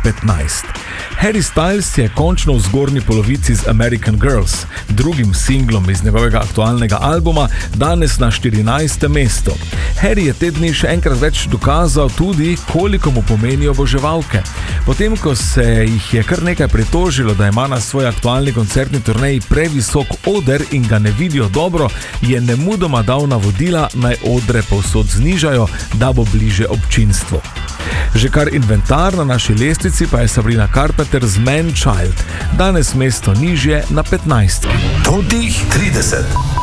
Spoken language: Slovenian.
15. Harry Styles je končno v zgornji polovici z American Girls, drugim singlom iz njegovega aktualnega albuma, danes na 14. mestu. Harry je te dni še enkrat več dokazal tudi, koliko mu pomenijo oboževalke. Potem, ko se jih je kar nekaj pritožilo, da ima na svoj aktualni koncertni turneji previsok oder in ga ne vidijo dobro, je nemudoma dal navodila, naj odre povsod znižajo, da bo bliže občinstvu. Že kar inventar na naši lestvici pa je Sabrina Carpenter z Man Child, danes mesto nižje na 15. Top 30.